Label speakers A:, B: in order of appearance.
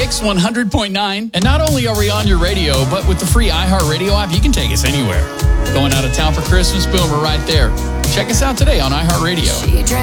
A: Mix 100.9. And not only are we on your radio, but with the free iHeartRadio app, you can take us anywhere. Going out of town for Christmas? Boom, we're right there. Check us out today on iHeartRadio.